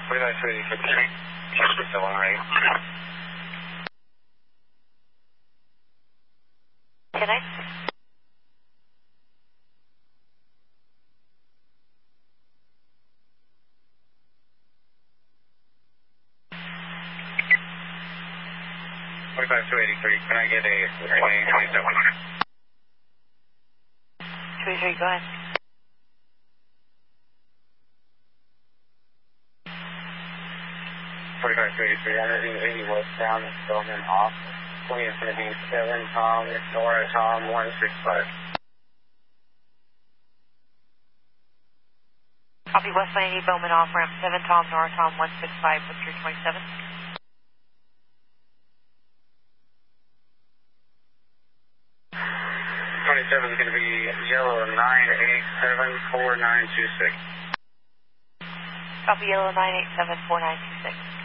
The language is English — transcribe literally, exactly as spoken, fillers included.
forty-five three eighty for the train. Still on right. Can I? forty-five two eighty-three, can I get a twenty twenty-seven? twenty-three, go ahead. forty-five two eighty-three, one eighty westbound, Bowman off. twenty is going to be seven, Tom, Nora, Tom, one six five. Copy, West one eighty, Bowman off, ramp seven, Tom, Nora, Tom, one six five, what's your twenty-seven? twenty-seven is going to be yellow nine eight seven four nine two six. Copy, yellow nine eight seven four nine two six.